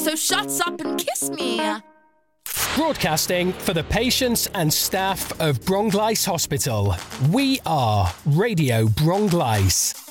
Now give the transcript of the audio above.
so shut up and kiss me. Broadcasting for the patients and staff of Bronglice Hospital. We are Radio Bronglice.